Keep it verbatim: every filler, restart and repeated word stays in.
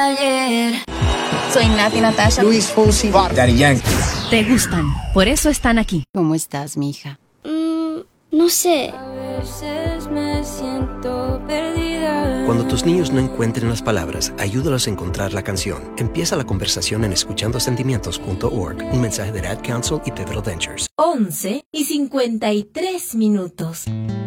ayer. Soy Nati Natasha. Luis Fonsi. Daddy Yankee. Te gustan, por eso están aquí. ¿Cómo estás, mija? Mm, no sé. A veces me siento perdida. Cuando tus niños no encuentren las palabras, ayúdalos a encontrar la canción. Empieza la conversación en escuchando sentimientos punto org. Un mensaje de Ad Council y Pivotal Ventures. once y cincuenta y tres minutos.